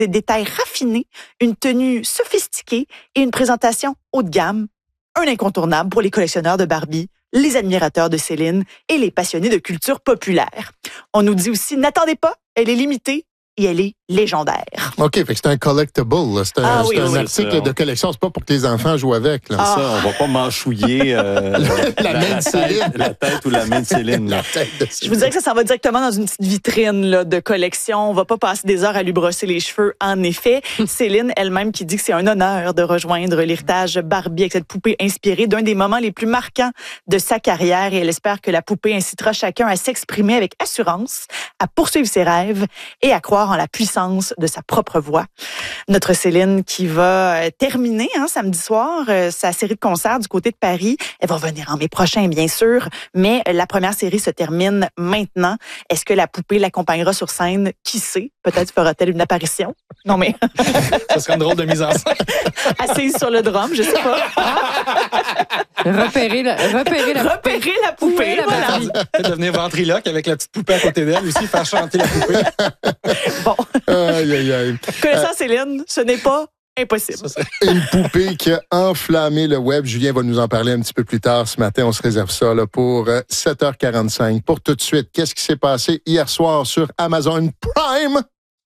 Des détails raffinés, une tenue sophistiquée et une présentation haut de gamme. Un incontournable pour les collectionneurs de Barbie, les admirateurs de Céline et les passionnés de culture populaire. On nous dit aussi, n'attendez pas, elle est limitée et elle est légendaire. OK, fait que c'est un collectible, là. C'est un, un article de collection. C'est pas pour que les enfants jouent avec, là. Ça, on va pas manchouiller la main de Céline. La tête ou la main de Céline. Là. Je vous dirais que ça s'en va directement dans une petite vitrine là, de collection. On va pas passer des heures à lui brosser les cheveux, en effet. Céline elle-même qui dit que c'est un honneur de rejoindre l'héritage Barbie avec cette poupée inspirée d'un des moments les plus marquants de sa carrière. Et elle espère que la poupée incitera chacun à s'exprimer avec assurance, à poursuivre ses rêves et à croire en la puissance de sa propre voix. Notre Céline qui va terminer samedi soir sa série de concerts du côté de Paris. Elle va revenir en mai prochain, bien sûr, mais la première série se termine maintenant. Est-ce que la poupée l'accompagnera sur scène? Qui sait? Peut-être fera-t-elle une apparition? Non, mais... Ça serait une drôle de mise en scène. Assise sur le drum, je sais pas. Repérer la poupée. Voilà. Peut-être devenir ventriloque avec la petite poupée à côté d'elle aussi, faire chanter la poupée. Bon. Aïe, aïe, aïe. Connaissant Céline, ce n'est pas impossible. Une poupée qui a enflammé le web. Julien va nous en parler un petit peu plus tard ce matin. On se réserve ça là, pour 7h45. Pour tout de suite, qu'est-ce qui s'est passé hier soir sur Amazon Prime?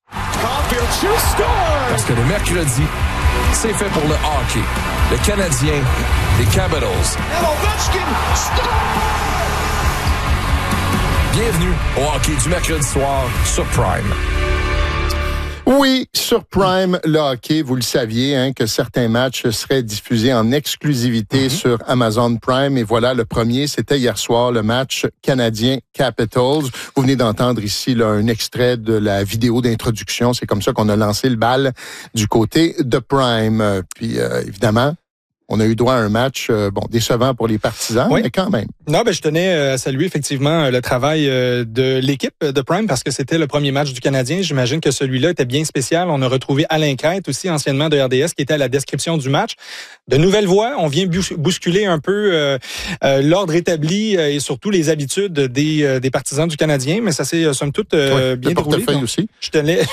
Parce que le mercredi, c'est fait pour le hockey. Le Canadien, les Capitals. Bienvenue au hockey du mercredi soir sur Prime. Oui, sur Prime, le hockey, vous le saviez, que certains matchs seraient diffusés en exclusivité sur Amazon Prime. Et voilà, le premier, c'était hier soir, le match Canadien Capitals. Vous venez d'entendre ici là, un extrait de la vidéo d'introduction. C'est comme ça qu'on a lancé le bal du côté de Prime. Puis, évidemment, on a eu droit à un match, décevant pour les partisans, mais quand même. Non, je tenais à saluer effectivement le travail de l'équipe de Prime parce que c'était le premier match du Canadien. J'imagine que celui-là était bien spécial. On a retrouvé Alain Crête aussi, anciennement de RDS, qui était à la description du match. De nouvelles voix, on vient bousculer un peu l'ordre établi et surtout les habitudes des partisans du Canadien, mais ça s'est somme toute bien déroulé. Donc, aussi. Je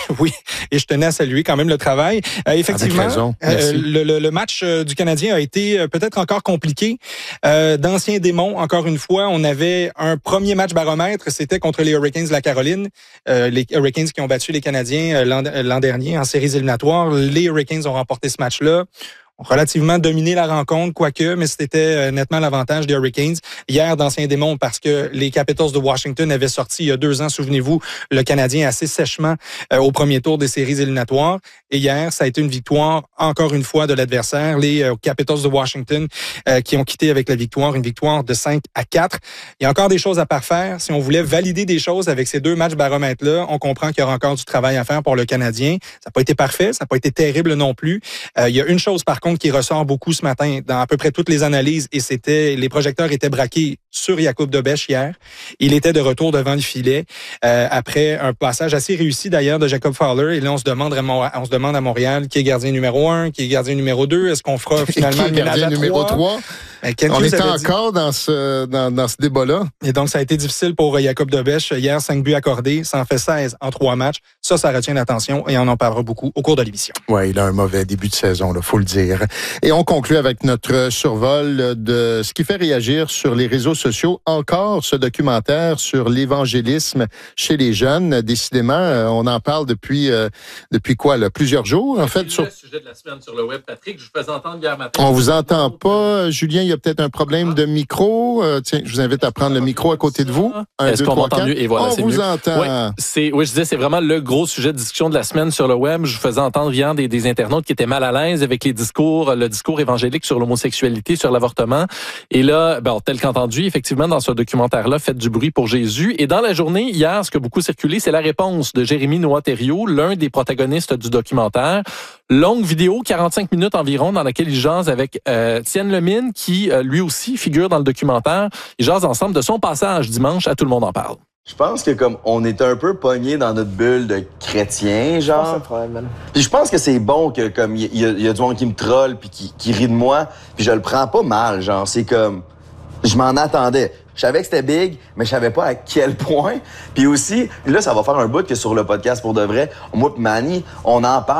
tenais à saluer quand même le travail. Effectivement, le match du Canadien a été peut-être encore compliqué. D'anciens démons, encore une fois, on avait un premier match baromètre, c'était contre les Hurricanes de la Caroline. Les Hurricanes qui ont battu les Canadiens l'an dernier en séries éliminatoires. Les Hurricanes ont remporté ce match-là. Relativement dominé la rencontre, quoique, mais c'était nettement l'avantage des Hurricanes. Hier, d'anciens démons, parce que les Capitals de Washington avaient sorti il y a 2 ans, souvenez-vous, le Canadien assez sèchement au premier tour des séries éliminatoires. Et hier, ça a été une victoire, encore une fois, de l'adversaire, les Capitals de Washington, qui ont quitté avec la victoire, une victoire de 5-4. Il y a encore des choses à parfaire. Si on voulait valider des choses avec ces 2 matchs baromètres-là, on comprend qu'il y aura encore du travail à faire pour le Canadien. Ça n'a pas été parfait, ça n'a pas été terrible non plus. Il y a une chose, par contre, qui ressort beaucoup ce matin dans à peu près toutes les analyses, et c'était les projecteurs étaient braqués sur Jakub Dobeš hier. Il était de retour devant le filet après un passage assez réussi d'ailleurs de Jacob Fowler. Et là, on se demande à Montréal qui est gardien numéro 1, qui est gardien numéro 2. Est-ce qu'on fera finalement le ménage à 3? Numéro 3? On était encore dans ce débat-là. Et donc, ça a été difficile pour Jakub Dobeš. Hier, 5 buts accordés. Ça en fait 16 en 3 matchs. Ça retient l'attention et on en parlera beaucoup au cours de l'émission. Oui, il a un mauvais début de saison, il faut le dire. Et on conclut avec notre survol de ce qui fait réagir sur les réseaux sociaux. Encore ce documentaire sur l'évangélisme chez les jeunes. Décidément, on en parle depuis quoi, là, plusieurs jours, en fait. C'est le sujet de la semaine sur le web, Patrick. Je vous faisais entendre hier matin. On vous entend pas, Julien. Il y a peut-être un problème de micro. Tiens, je vous invite à prendre le micro à côté de vous. Est-ce qu'on m'entend mieux? Et voilà, on vous entend. Oui, je disais, c'est vraiment le gros sujet de discussion de la semaine sur le web. Je vous faisais entendre hier des internautes qui étaient mal à l'aise avec le discours évangélique sur l'homosexualité, sur l'avortement. Et là, tel qu'entendu, effectivement, dans ce documentaire-là, faites du bruit pour Jésus. Et dans la journée, hier, ce que beaucoup circulé, c'est la réponse de Jérémy Noah-Thériault, l'un des protagonistes du documentaire. Longue vidéo, 45 minutes environ, dans laquelle il jase avec Tienne Lemine, qui lui aussi figure dans le documentaire. Ils jasent ensemble de son passage dimanche à Tout le monde en parle. Je pense que comme on est un peu pogné dans notre bulle de chrétien, genre. Puis je pense que c'est bon que comme il y a du monde qui me troll puis qui rit de moi, puis je le prends pas mal, genre c'est comme je m'en attendais. Je savais que c'était big, mais je savais pas à quel point. Puis aussi, là ça va faire un bout que sur le podcast pour de vrai, moi et Manny, on en parle.